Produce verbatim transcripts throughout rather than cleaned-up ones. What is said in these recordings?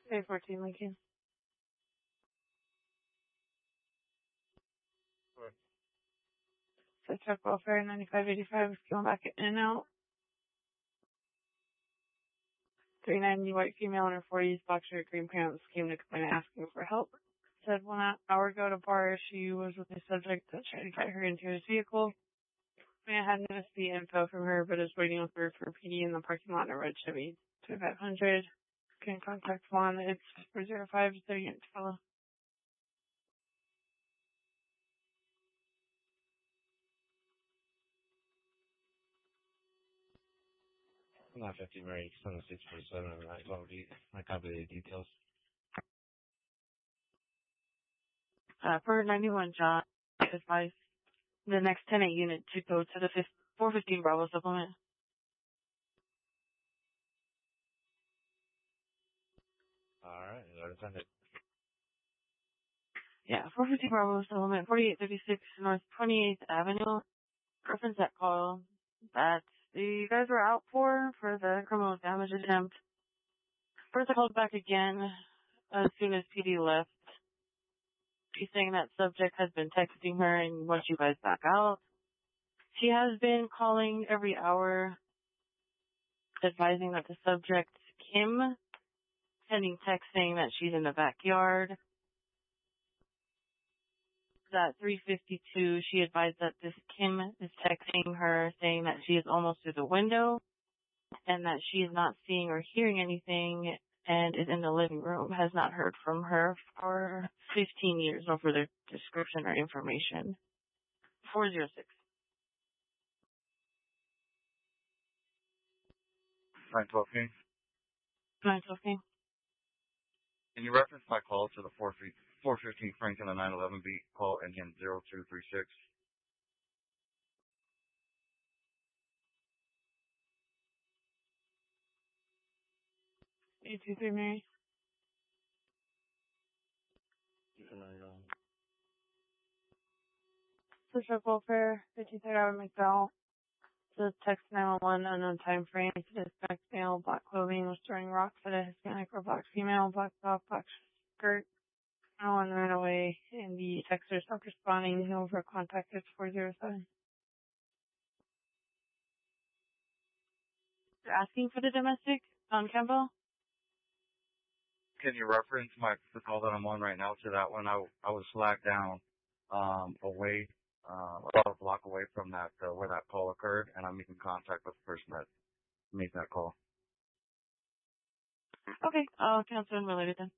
A fourteen Lincoln. Right. So truck welfare ninety-five eighty-five is going back in and out. three ninety white female in her forties, black shirt, green pants, came to complain asking for help. Said one hour ago to bar she was with a subject that tried to get her into his vehicle. Man had missed the info from her, but is waiting with her for P D in the parking lot in a red Chevy. twenty-five hundred. Can contact Juan. It's four zero five thirty eight fellow. Not fifty, Mary, seven six four seven, and I copy, I copy the details. Uh, for ninety-one, John, advise the next ten eight unit to go to the four fifteen Bravo supplement. Alright, I send it. Yeah, four fifteen Bravo supplement, forty-eight thirty-six North twenty-eighth Avenue. Reference that call that you guys were out for, for the criminal damage attempt. First I called back again as soon as P D left. She's saying that subject has been texting her and wants you guys back out. She has been calling every hour, advising that the subject, Kim, sending text saying that she's in the backyard. At three fifty-two, she advised that this Kim is texting her saying that she is almost through the window and that she is not seeing or hearing anything and is in the living room, has not heard from her for fifteen years. No further description or information. four zero six. nine twelve King. nine twelve King. Can you reference my call to the four fifteen Franklin and nine eleven beat call engine zero two three six? eight two three Mary. Social welfare, fifty-third Avenue McDowell. Says text nine one one, unknown time frame. Suspect male, black clothing, was throwing rocks at a Hispanic or black female, black top, black skirt. No one ran away, and the texter stopped responding. No over contact is four zero seven. You're asking for the domestic on Campbell? Can you reference my the call that I'm on right now to that one? I, I was flagged down um, away, uh, about a block away from that uh, where that call occurred, and I'm making contact with the person that made that call. Okay, I'll cancel and relate it then.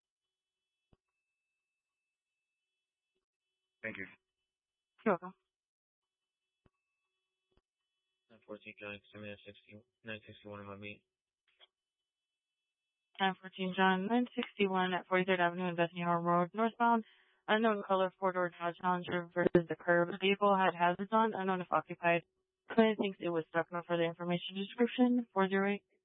Thank you. You're welcome. nine fourteen, John, nine sixty-one in my meet. nine fourteen John, nine sixty-one at forty-third Avenue and Bethany Harbor Road, northbound. Unknown color, four-door Dodge Challenger versus the curb. The vehicle had hazards on, unknown if occupied. Client thinks it was stuck. No further information description, four zero eight.